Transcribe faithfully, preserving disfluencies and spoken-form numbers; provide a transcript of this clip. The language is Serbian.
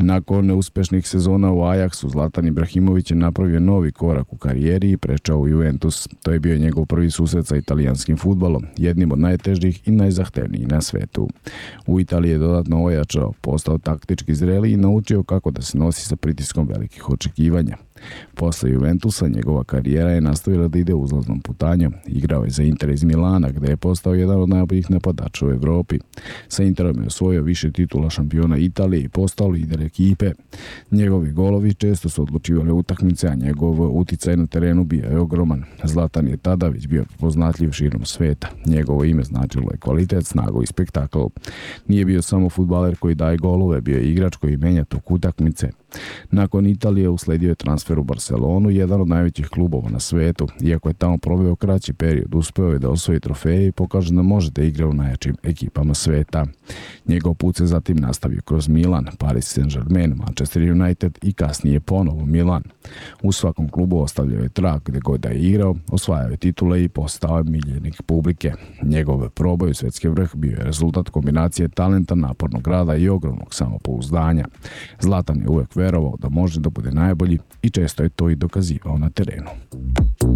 Nakon neuspešnih sezona u Ajaxu, Zlatan Ibrahimović je napravio novi korak u karijeri i prečao u Juventus. To je bio njegov prvi susret sa italijanskim fudbalom, jednim od najtežih i najzahtevnijih na svetu. U Italiji je dodatno ojačao, postao taktički zreli i naučio kako da se nosi sa pritiskom velikih očekivanja. Posle Juventusa njegova karijera je nastavila da ide uzlaznom putanjom. Igrao je za Inter iz Milana, gde je postao jedan od najboljih napadača u Evropi. Sa Interom je osvojio više titula šampiona Italije i postao lider ekipe. Njegovi golovi često su odlučivali utakmice, a njegov uticaj na terenu bio je ogroman. Zlatan je tada već bio poznatljiv širom sveta. Njegovo ime značilo je kvalitet, snagu i spektakl. Nije bio samo fudbaler koji daje golove, bio je igrač koji menja tok utakmice. Nakon Italije usledio je transfer u Barcelonu, jedan od najvećih klubova na svetu. Iako je tamo proveo kraći period, uspeo je da osvoji trofeje i pokaže da može da igra u najjačim ekipama sveta. Njegov put se zatim nastavio kroz Milan, Paris Saint-Germain, Manchester United i kasnije ponovo Milan. U svakom klubu ostavljao je trag, gde god da je igrao, osvajao je titule i postao je miljenik publike. Njegov proboj u svetski vrh bio je rezultat kombinacije talenta, napornog rada i ogromnog samopouzdanja. Zlatan je uvek verovao da može da bude najbolji i često je to i dokazivao na terenu.